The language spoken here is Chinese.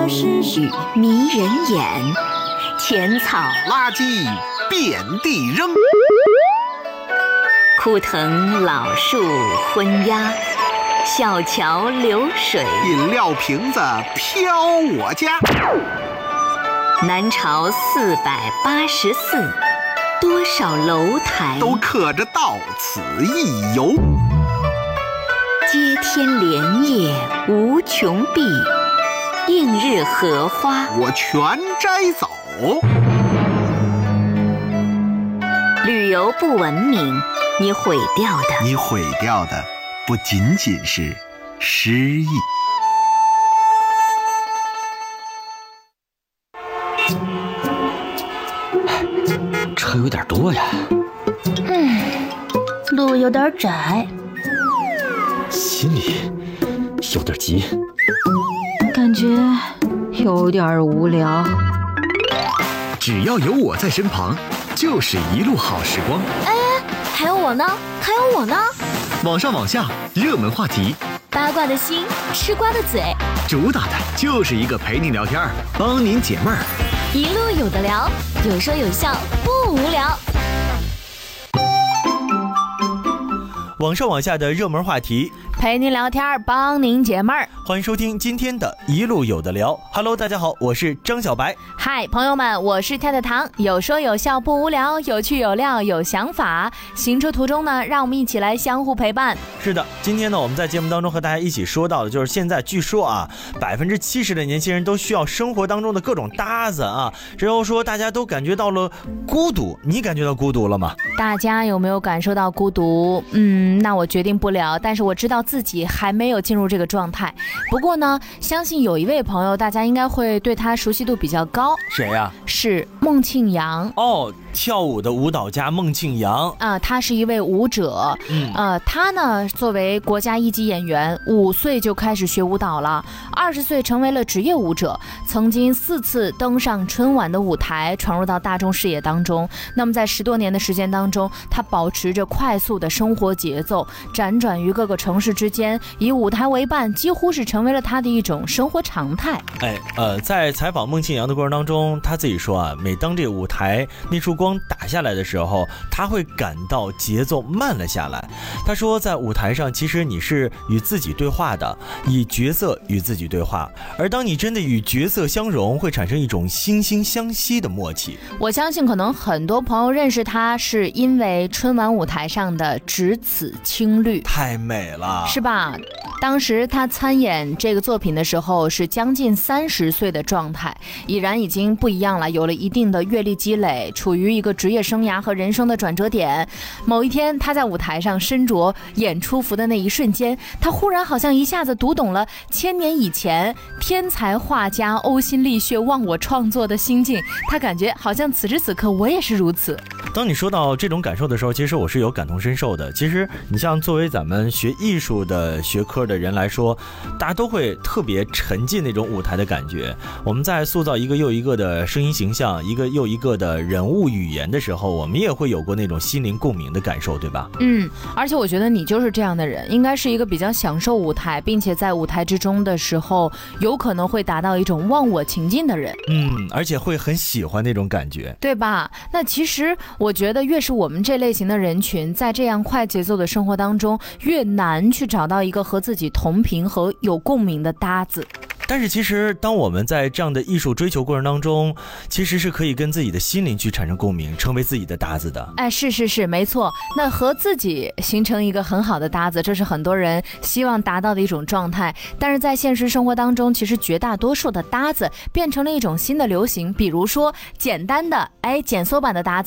是许迷人眼，浅草垃圾遍地扔， 枯藤老树昏鸦，小桥流水， 饮料瓶子飘我家。 南朝484，多少楼台都刻着到此一游。 接天莲叶无穷碧，映日荷花我全摘走。 旅游不文明，你毁掉的不仅仅是诗意。 车有点多呀。 路有点窄， 心里有点急， 感觉有点无聊。 只要有我在身旁，就是一路好时光。 还有我呢， 网上网下，热门话题， 八卦的心，吃瓜的嘴， 主打的就是一个陪您聊天，帮您解闷儿。 一路有的聊，有说有笑，不无聊。 网上网下的热门话题， 陪您聊天，帮您解闷儿。 欢迎收听今天的一路有的聊。Hello， 大家好，我是张小白。 嗨，朋友们，我是太太糖，有说有笑不无聊，有趣有料有想法。行车途中呢，让我们一起来相互陪伴。 是的，今天呢，我们在节目当中和大家一起说到的，就是现在据说啊，70%的年轻人都需要生活当中的各种搭子啊。然后说大家都感觉到了孤独，你感觉到孤独了吗？ 大家有没有感受到孤独？那我决定不了，但是我知道自己还没有进入这个状态。不过呢，相信有一位朋友，大家应该会对他熟悉度比较高。 谁呀？ 是孟庆阳。 哦，跳舞的舞蹈家孟庆阳他是一位舞者。他呢作为国家一级演员，5岁就开始学舞蹈了，20岁成为了职业舞者，曾经4次登上春晚的舞台，闯入到大众视野当中。那么在10多年的时间当中，他保持着快速的生活节奏，辗转于各个城市之间，以舞台为伴，几乎是成为了他的一种生活常态。 在采访孟庆阳的过程当中，他自己说啊，每当这个舞台那束光打下来的时候，他会感到节奏慢了下来。他说在舞台上，其实你是与自己对话的，以角色与自己对话，而当你真的与角色相融，会产生一种惺惺相惜的默契。 我相信可能很多朋友认识他是因为春晚舞台上的只此青绿， 太美了， 是吧？当时他参演这个作品的时候是将近30岁的状态，已然已经不一样了，有了一定的阅历积累，处于一个职业生涯和人生的转折点。某一天他在舞台上身着演出服的那一瞬间，他忽然好像一下子读懂了1000年以前天才画家呕心沥血忘我创作的心境，他感觉好像此时此刻我也是如此。 当你说到这种感受的时候，其实我是有感同身受的。其实你像作为咱们学艺术的学科的人来说，大家都会特别沉浸那种舞台的感觉。我们在塑造一个又一个的声音形象，一个又一个的人物语言的时候，我们也会有过那种心灵共鸣的感受，对吧？ 而且我觉得你就是这样的人，应该是一个比较享受舞台，并且在舞台之中的时候有可能会达到一种忘我情境的人。 而且会很喜欢那种感觉， 对吧？那其实我觉得越是我们这类型的人群，在这样快节奏的生活当中，越难去找到一个和自己同频和有共鸣的搭子。 但是其实当我们在这样的艺术追求过程当中，其实是可以跟自己的心灵去产生共鸣，成为自己的搭子的。 是没错。那和自己形成一个很好的搭子，这是很多人希望达到的一种状态。但是在现实生活当中，其实绝大多数的搭子变成了一种新的流行，比如说简单的减缩版的搭子